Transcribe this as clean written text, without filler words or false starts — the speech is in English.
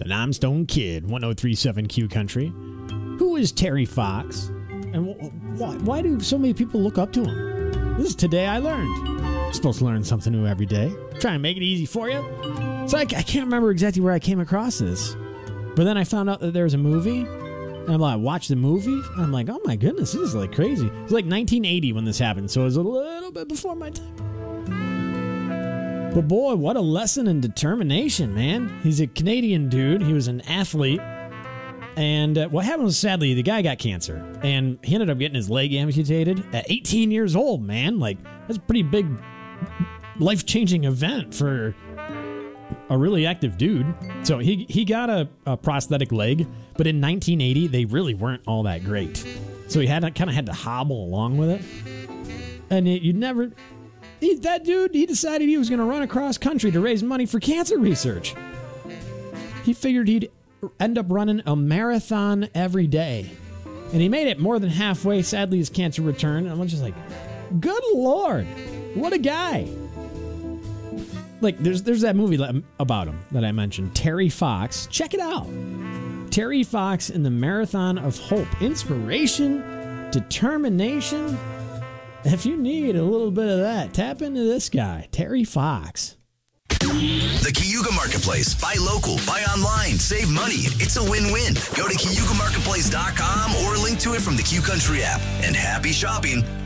The Limestone Kid, 1037 Q Country. Who is Terry Fox? And why do so many people look up to him? This is Today I Learned. You're supposed to learn something new every day. Try and make it easy for you. So I can't remember exactly where I came across this. But then I found out that there was a movie. And I'm like, watch the movie. And I'm like, oh my goodness, this is like crazy. It's like 1980 when this happened. So it was a little bit before my time. But boy, what a lesson in determination, man. He's a Canadian dude. He was an athlete. And what happened was, sadly, the guy got cancer. And he ended up getting his leg amputated at 18 years old, man. Like, that's a pretty big life-changing event for a really active dude. So he got a prosthetic leg. But in 1980, they really weren't all that great. So he kind of had to hobble along with it. And that dude, he decided he was going to run across country to raise money for cancer research. He figured he'd end up running a marathon every day. And he made it more than halfway. Sadly, his cancer returned. And I'm just like, good Lord, what a guy. Like, there's that movie about him that I mentioned, Terry Fox. Check it out. Terry Fox in the Marathon of Hope. Inspiration, determination. If you need a little bit of that, tap into this guy, Terry Fox. The Cayuga Marketplace. Buy local, buy online, save money. It's a win-win. Go to CayugaMarketplace.com or link to it from the Q Country app. And happy shopping.